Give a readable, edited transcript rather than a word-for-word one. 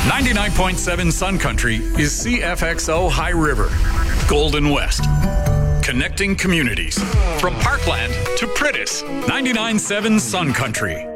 99.7 Sun Country is CFXO High River, Golden West. Connecting communities. From Parkland to Pritis, 99.7 Sun Country.